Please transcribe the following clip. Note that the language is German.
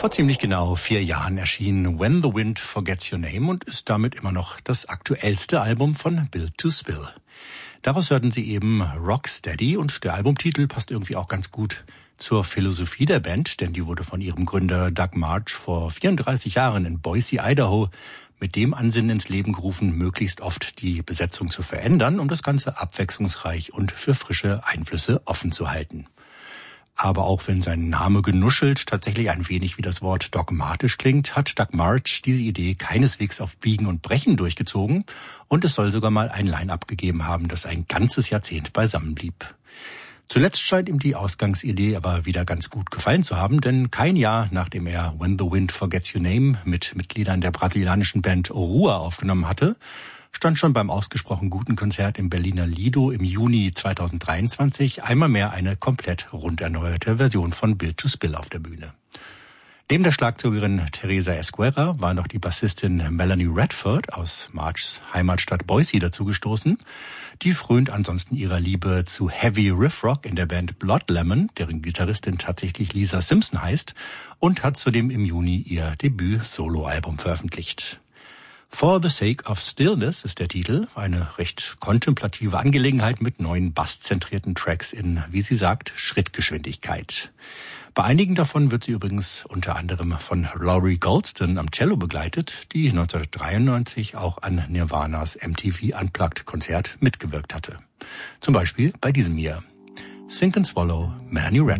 Vor ziemlich genau 4 Jahren erschien When the Wind Forgets Your Name und ist damit immer noch das aktuellste Album von Built to Spill. Daraus hörten Sie eben Rocksteady und der Albumtitel passt irgendwie auch ganz gut zur Philosophie der Band, denn die wurde von ihrem Gründer Doug Martsch vor 34 Jahren in Boise, Idaho, mit dem Ansinnen ins Leben gerufen, möglichst oft die Besetzung zu verändern, um das Ganze abwechslungsreich und für frische Einflüsse offen zu halten. Aber auch wenn sein Name genuschelt tatsächlich ein wenig wie das Wort dogmatisch klingt, hat Doug Martsch diese Idee keineswegs auf Biegen und Brechen durchgezogen und es soll sogar mal ein Line-Up gegeben haben, das ein ganzes Jahrzehnt beisammen blieb. Zuletzt scheint ihm die Ausgangsidee aber wieder ganz gut gefallen zu haben, denn kein Jahr nachdem er When the Wind Forgets Your Name mit Mitgliedern der brasilianischen Band Orua aufgenommen hatte, stand schon beim ausgesprochen guten Konzert im Berliner Lido im Juni 2023 einmal mehr eine komplett runderneuerte Version von Built to Spill auf der Bühne. Neben der Schlagzeugerin Teresa Esquerra war noch die Bassistin Melanie Redford aus Martschs Heimatstadt Boise dazugestoßen. Die frönt ansonsten ihrer Liebe zu Heavy Riff Rock in der Band Blood Lemon, deren Gitarristin tatsächlich Lisa Simpson heißt, und hat zudem im Juni ihr Debüt-Soloalbum veröffentlicht. For the Sake of Stillness ist der Titel, eine recht kontemplative Angelegenheit mit 9 basszentrierten Tracks in, wie sie sagt, Schrittgeschwindigkeit. Bei einigen davon wird sie übrigens unter anderem von Laurie Goldston am Cello begleitet, die 1993 auch an Nirvanas MTV Unplugged-Konzert mitgewirkt hatte. Zum Beispiel bei diesem hier. Sink and Swallow, Melanie Redford.